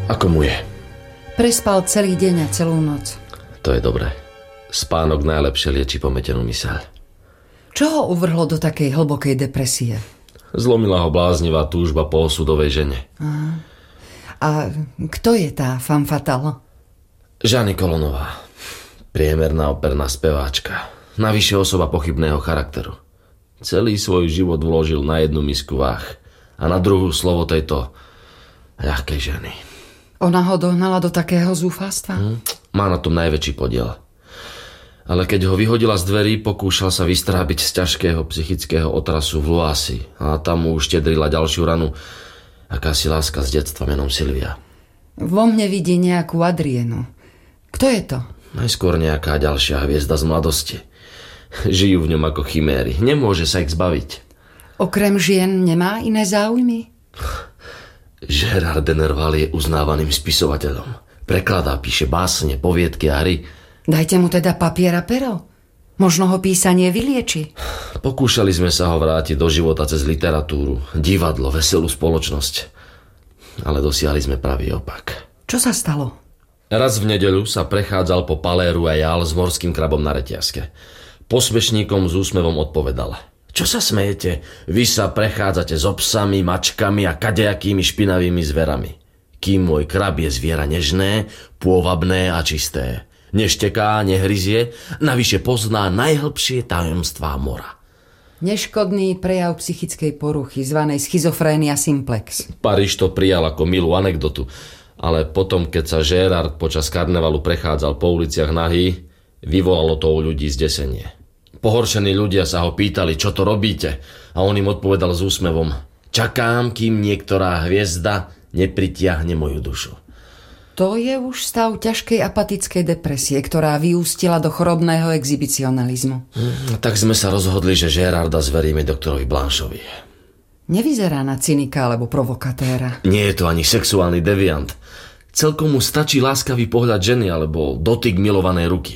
Ako mu je? Prespal celý deň a celú noc. To je dobré. Spánok najlepšie lieči pometenú myseľ. Čo ho uvrhlo do takej hlbokej depresie? Zlomila ho bláznivá túžba po osudovej žene. A kto je tá femme fatale? Žany Kolonová. Priemerná operná speváčka. Navyše osoba pochybného charakteru. Celý svoj život vložil na jednu misku váh a na druhú slovo tejto ľahkej ženy. Ona ho dohnala do takého zúfalstva? Má na tom najväčší podiel. Ale keď ho vyhodila z dverí, pokúšal sa vystrábiť z ťažkého psychického otrasu v Luasi a tam mu uštedrila ďalšiu ranu, akási láska z detstva menom Silvia. Vo mne vidí nejakú Adrienu. Kto je to? Najskôr nejaká ďalšia hviezda z mladosti. Žijú v ňom ako chiméry. Nemôže sa ich zbaviť. Okrem žien nemá iné záujmy? Gérard de Nerval je uznávaným spisovateľom. Prekladá, píše básne, poviedky a hry. Dajte mu teda papier a pero. Možno ho písanie vylieči. Pokúšali sme sa ho vrátiť do života cez literatúru, divadlo, veselú spoločnosť. Ale dosiahli sme pravý opak. Čo sa stalo? Raz v nedeľu sa prechádzal po Palais Royal s morským krabom na reťazke. Posmešníkom s úsmevom odpovedal: Čo sa smejete? Vy sa prechádzate s psami, mačkami a kadejakými špinavými zverami. Kým môj krab je zviera nežné, pôvabné a čisté. Nešteká, nehryzie, navyše pozná najhlbšie tajomstvá mora. Neškodný prejav psychickej poruchy, zvanej schizofrénia simplex. Paríž to prijal ako milú anekdotu, ale potom, keď sa Gérard počas karnevalu prechádzal po uliciach nahý, vyvolalo to u ľudí zdesenie. Pohoršení ľudia sa ho pýtali, čo to robíte, a on im odpovedal s úsmevom: Čakám, kým niektorá hviezda nepritiahne moju dušu. To je už stav ťažkej apatickej depresie, ktorá vyústila do chorobného exhibicionalizmu. Tak sme sa rozhodli, že Gérarda zveríme doktorovi Blanchovi. Nevyzerá na cynika alebo provokatéra. Nie je to ani sexuálny deviant. Celkom mu stačí láskavý pohľad ženy alebo dotyk milovanej ruky.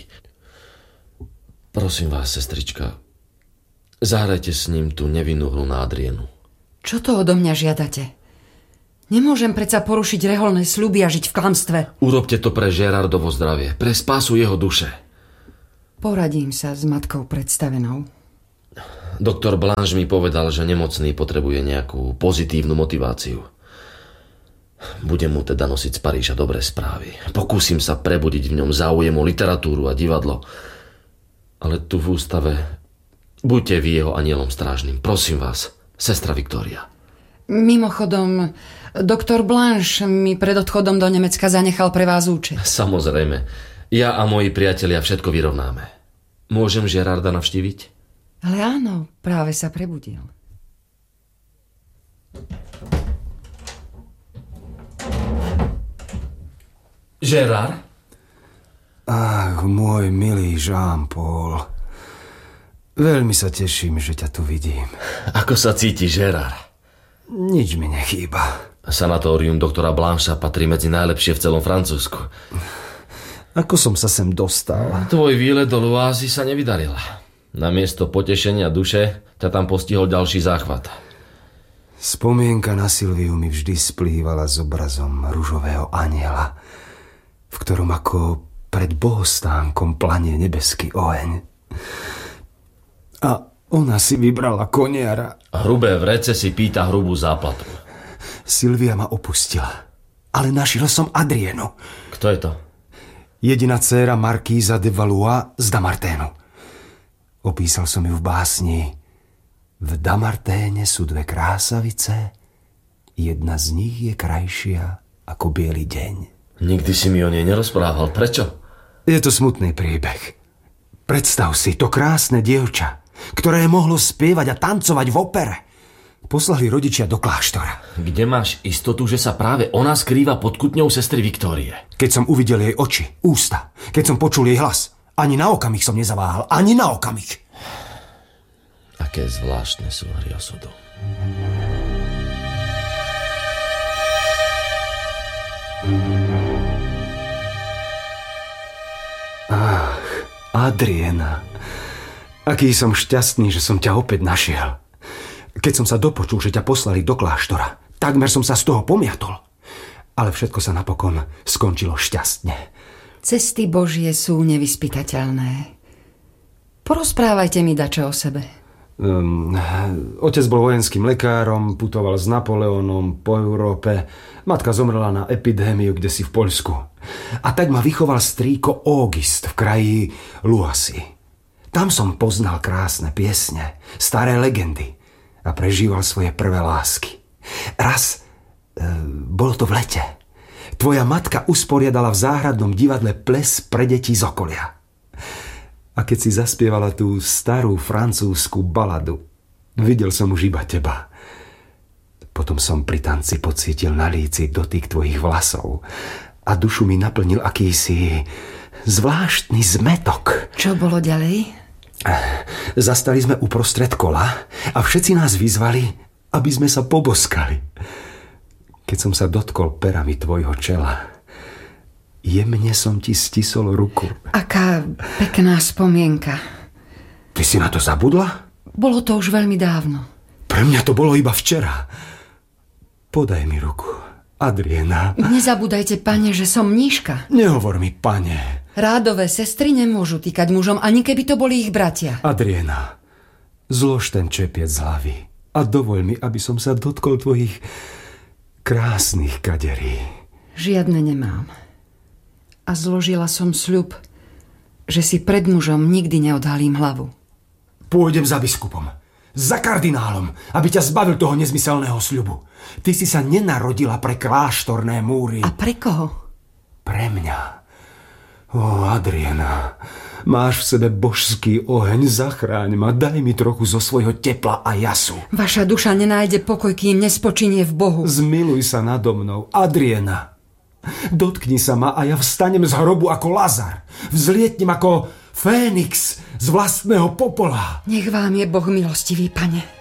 Prosím vás, sestrička, zahrajte s ním tú nevinnú hru na Adrienu. Čo to odo mňa žiadate? Nemôžem predsa porušiť reholné sľuby a žiť v klamstve. Urobte to pre Gérardovo zdravie, pre spásu jeho duše. Poradím sa s matkou predstavenou. Doktor Blanche mi povedal, že nemocný potrebuje nejakú pozitívnu motiváciu. Budem mu teda nosiť z Paríža dobré správy. Pokúsim sa prebudiť v ňom záujem o literatúru a divadlo. Ale tu v ústave buďte vy jeho anielom strážnym. Prosím vás, sestra Viktória. Mimochodom, doktor Blanche mi pred odchodom do Nemecka zanechal pre vás účet. Samozrejme. Ja a moji priatelia všetko vyrovnáme. Môžem Gérarda navštíviť? Ale áno, práve sa prebudil. Gérard? Ach, môj milý Jean-Paul. Veľmi sa teším, že ťa tu vidím. Ako sa cíti Gérard? Nič mi nechýba. Sanatórium doktora Blancha patrí medzi najlepšie v celom Francúzsku. Ako som sa sem dostal? Tvoj výlet do Luásy sa nevydaril. Namiesto potešenia duše ťa tam postihol ďalší záchvat. Spomienka na Silviu mi vždy splývala s obrazom ružového anjela, v ktorom ako pred bohostánkom planie nebeský oheň. A ona si vybrala koniara. Hrubé vrece si pýta hrubú záplatu. Silvia ma opustila, ale našiel som Adrienu. Kto je to? Jediná dcéra markíza de Valois z Damarténu. Opísal som ju v básni. V Damarténe sú dve krásavice, jedna z nich je krajšia ako biely deň. Nikdy si mi o nej nerozprával. Prečo? Je to smutný príbeh. Predstav si to krásne dievča, ktoré mohlo spievať a tancovať v opere. Poslali rodičia do kláštora. Kde máš istotu, že sa práve ona skrýva pod kutňou sestry Viktórie? Keď som uvidel jej oči, ústa, keď som počul jej hlas, ani na okamih som nezaváhal, ani na okamih. Aké zvláštne sú hry osudu. Ach, Adriena. Aký som šťastný, že som ťa opäť našiel. Keď som sa dopočul, že ťa poslali do kláštora, takmer som sa z toho pomiatol. Ale všetko sa napokon skončilo šťastne. Cesty Božie sú nevyspytateľné. Porozprávajte mi dačo o sebe. Otec bol vojenským lekárom, putoval s Napoleónom po Európe. Matka zomrela na epidémiu kdesi v Poľsku. A tak ma vychoval strýko August v kraji Luasy. Tam som poznal krásne piesne, staré legendy a prežíval svoje prvé lásky. Raz, bolo to v lete, tvoja matka usporiadala v záhradnom divadle ples pre deti z okolia. A keď si zaspievala tú starú francúzsku baladu, videl som už iba teba. Potom som pri tanci pocítil na líci dotyk tvojich vlasov a dušu mi naplnil akýsi zvláštny zmätok. Čo bolo ďalej? Zastali sme uprostred kola a všetci nás vyzvali, aby sme sa poboskali. Keď som sa dotkol perami tvojho čela, jemne som ti stisol ruku. Aká pekná spomienka. Ty si na to zabudla? Bolo to už veľmi dávno. Pre mňa to bolo iba včera. Podaj mi ruku, Adriena. Nezabúdajte, pane, že som mníška. Nehovor mi, pane. Rádové sestry nemôžu týkať mužom, ani keby to boli ich bratia. Adriena, zlož ten čepiec z hlavy a dovoľ mi, aby som sa dotkol tvojich krásnych kaderí. Žiadne nemám. A zložila som sľub, že si pred mužom nikdy neodhalím hlavu. Pôjdem za biskupom, za kardinálom, aby ťa zbavil toho nezmyselného sľubu. Ty si sa nenarodila pre kláštorné múry. A pre koho? Pre mňa. Ó, Adriena, máš v sebe božský oheň, zachráň ma, daj mi trochu zo svojho tepla a jasu. Vaša duša nenájde pokoj, kým nespočinie v Bohu. Zmiluj sa nado mnou, Adriena. Dotkni sa ma a ja vstanem z hrobu ako Lazar. Vzlietnem ako Fénix z vlastného popola. Nech vám je Boh milostivý, pane.